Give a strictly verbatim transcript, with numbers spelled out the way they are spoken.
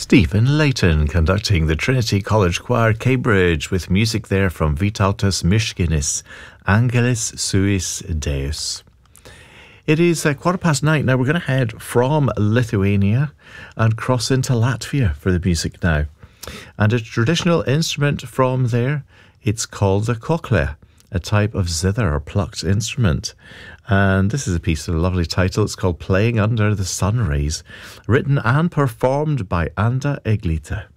Stephen Layton conducting the Trinity College Choir, Cambridge, with music there from Vytautas Miškinis, Angelis Suis Deus. It is uh, quarter past nine. Now we're going to head from Lithuania and cross into Latvia for the music now. And a traditional instrument from there, it's called the kokle, a type of zither or plucked instrument. And this is a piece of a lovely title. It's called Playing Under the Sun Rays, written and performed by Anda Eglita.